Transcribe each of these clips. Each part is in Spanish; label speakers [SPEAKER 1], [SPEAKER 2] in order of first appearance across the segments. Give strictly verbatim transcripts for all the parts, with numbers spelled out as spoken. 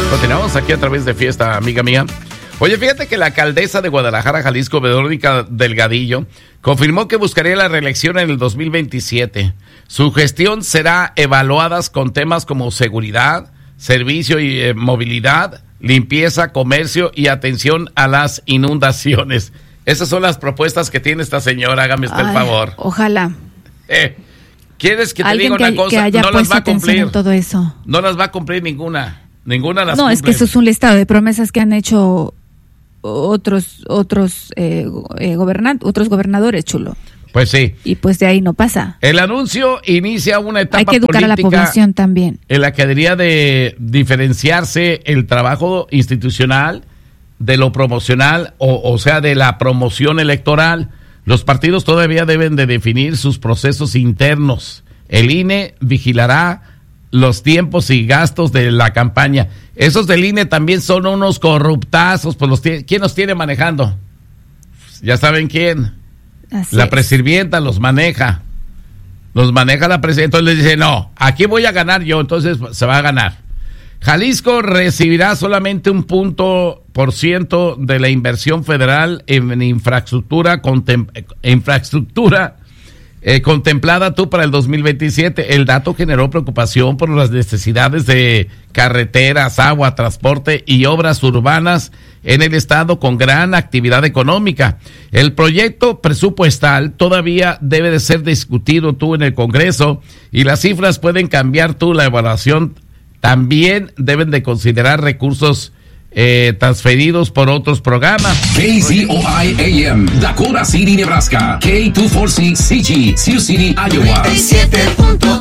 [SPEAKER 1] Continuamos aquí a través de Fiesta, amiga mía. Oye, fíjate que la alcaldesa de Guadalajara, Jalisco, Verónica Delgadillo, confirmó que buscaría la reelección en el dos mil veintisiete. Su gestión será evaluada con temas como seguridad, servicio y eh, movilidad, limpieza, comercio y atención a las inundaciones. Esas son las propuestas que tiene esta señora, hágame usted el favor.
[SPEAKER 2] Ojalá.
[SPEAKER 1] Eh, ¿Quieres que te
[SPEAKER 2] Alguien
[SPEAKER 1] diga una
[SPEAKER 2] que,
[SPEAKER 1] cosa?
[SPEAKER 2] que haya
[SPEAKER 1] no las va a cumplir.
[SPEAKER 2] En todo eso.
[SPEAKER 1] No las va a cumplir ninguna. Ninguna las
[SPEAKER 2] No,
[SPEAKER 1] cumple.
[SPEAKER 2] es que eso es un listado de promesas que han hecho otros otros eh, eh, gobernan, otros gobernadores, chulo.
[SPEAKER 1] Pues sí.
[SPEAKER 2] Y pues de ahí no pasa.
[SPEAKER 1] El anuncio inicia una etapa política.
[SPEAKER 2] Hay que educar a la población también.
[SPEAKER 1] En la que debería de diferenciarse el trabajo institucional de lo promocional, o, o sea, de la promoción electoral. Los partidos todavía deben de definir sus procesos internos. El I N E vigilará los tiempos y gastos de la campaña. Esos del I N E también son unos corruptazos. Pues los tiene, ¿quién los tiene manejando? Ya saben quién.
[SPEAKER 2] Así
[SPEAKER 1] la
[SPEAKER 2] es.
[SPEAKER 1] presidenta los maneja. Los maneja la presidenta. Entonces le dice, no, aquí voy a ganar yo, entonces se va a ganar. Jalisco recibirá solamente un punto por ciento de la inversión federal en infraestructura, contem, infraestructura eh, contemplada tú para el dos mil veintisiete. El dato generó preocupación por las necesidades de carreteras, agua, transporte y obras urbanas en el estado con gran actividad económica. El proyecto presupuestal todavía debe de ser discutido tú en el Congreso y las cifras pueden cambiar tú la evaluación. También deben de considerar recursos eh, transferidos por otros programas.
[SPEAKER 3] K Z O I A M, Dakota City, Nebraska. K doscientos cuarenta y seis C G, Sioux City, Iowa.
[SPEAKER 4] noventa y siete punto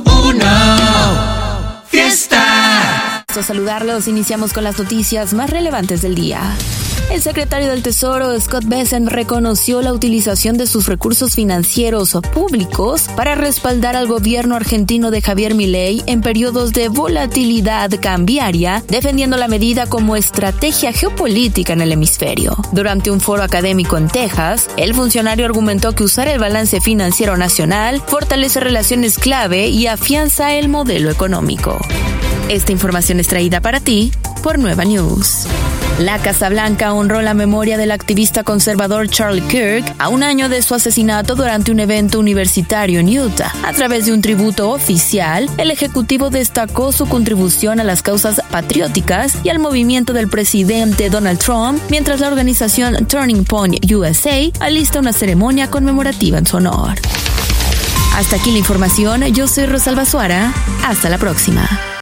[SPEAKER 4] uno Fiesta.
[SPEAKER 5] A saludarlos, iniciamos con las noticias más relevantes del día. El secretario del Tesoro, Scott Bessent, reconoció la utilización de sus recursos financieros públicos para respaldar al gobierno argentino de Javier Milei en periodos de volatilidad cambiaria, defendiendo la medida como estrategia geopolítica en el hemisferio. Durante un foro académico en Texas, el funcionario argumentó que usar el balance financiero nacional fortalece relaciones clave y afianza el modelo económico. Esta información es traída para ti por Nueva News. La Casa Blanca honró la memoria del activista conservador Charlie Kirk a un año de su asesinato durante un evento universitario en Utah. A través de un tributo oficial, el ejecutivo destacó su contribución a las causas patrióticas y al movimiento del presidente Donald Trump, mientras la organización Turning Point U S A alista una ceremonia conmemorativa en su honor. Hasta aquí la información, yo soy Rosalba Suara, hasta la próxima.